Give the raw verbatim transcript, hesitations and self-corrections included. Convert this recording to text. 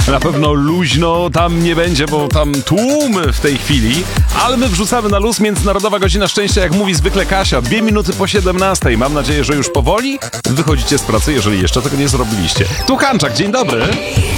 Na pewno luźno tam nie będzie, bo tam tłumy w tej chwili. Ale my wrzucamy na luz. Międzynarodowa Godzina Szczęścia, jak mówi zwykle Kasia. Dwie minuty po siedemnastej. Mam nadzieję, że już powoli wychodzicie z pracy, jeżeli jeszcze tego nie zrobiliście. Tu Hanczak, dzień dobry.